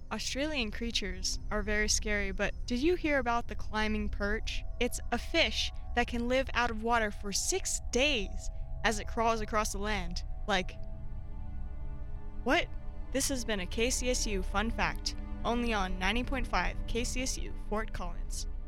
Australian creatures are very scary, but did you hear about the climbing perch? It's a fish that can live out of water for 6 days as it crawls across the land. Like, what? This has been a KCSU Fun Fact, only on 90.5 KCSU Fort Collins.